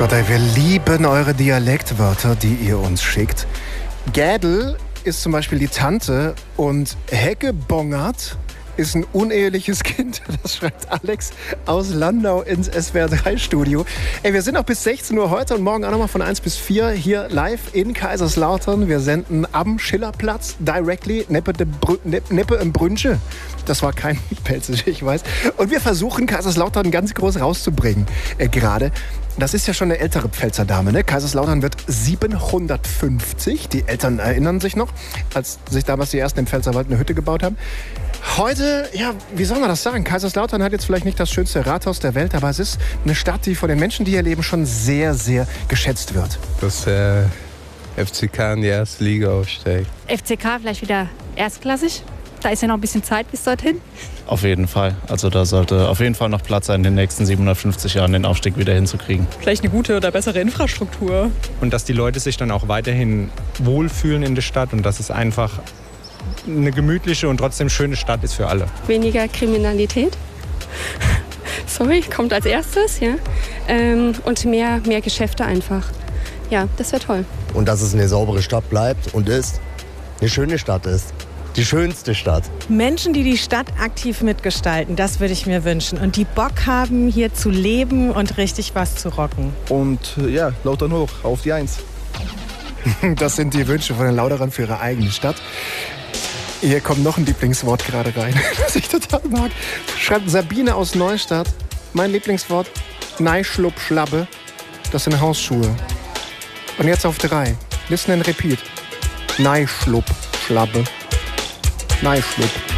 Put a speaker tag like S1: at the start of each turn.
S1: Gott, ey, wir lieben eure Dialektwörter, die ihr uns schickt. Gädel ist zum Beispiel die Tante und Hecke-Bongert ist ein uneheliches Kind. Das schreibt Alex aus Landau ins SWR3-Studio. Ey, wir sind auch bis 16 Uhr heute und morgen auch nochmal von 1 bis 4 hier live in Kaiserslautern. Wir senden am Schillerplatz directly Neppe im Brünche. Das war kein Pelzisch, ich weiß. Und wir versuchen, Kaiserslautern ganz groß rauszubringen gerade. Das ist ja schon eine ältere Pfälzer Dame, ne? Kaiserslautern wird 750. Die Eltern erinnern sich noch, als sich damals die Ersten im Pfälzerwald eine Hütte gebaut haben. Heute, ja, wie soll man das sagen? Kaiserslautern hat jetzt vielleicht nicht das schönste Rathaus der Welt, aber es ist eine Stadt, die von den Menschen, die hier leben, schon sehr, sehr geschätzt wird.
S2: Dass FCK in die erste Liga aufsteigt.
S3: FCK vielleicht wieder erstklassig? Da ist ja noch ein bisschen Zeit bis dorthin.
S4: Auf jeden Fall. Also da sollte auf jeden Fall noch Platz sein, in den nächsten 750 Jahren den Aufstieg wieder hinzukriegen.
S5: Vielleicht eine gute oder bessere Infrastruktur.
S2: Und dass die Leute sich dann auch weiterhin wohlfühlen in der Stadt und dass es einfach eine gemütliche und trotzdem schöne Stadt ist für alle.
S6: Weniger Kriminalität. Sorry, kommt als erstes, ja. Und mehr Geschäfte einfach. Ja, das wäre toll.
S7: Und dass es eine saubere Stadt bleibt und ist. Eine schöne Stadt ist. Die schönste Stadt.
S8: Menschen, die die Stadt aktiv mitgestalten, das würde ich mir wünschen. Und die Bock haben, hier zu leben und richtig was zu rocken.
S9: Und ja, Lautern hoch, auf die 1.
S1: Das sind die Wünsche von den Lauterern für ihre eigene Stadt. Hier kommt noch ein Lieblingswort gerade rein, das ich total mag. Schreibt Sabine aus Neustadt. Mein Lieblingswort, Neischlupp-Schlabbe. Das sind Hausschuhe. Und jetzt auf 3. Listen and repeat. Neischlupp-Schlabbe. Neischlupp.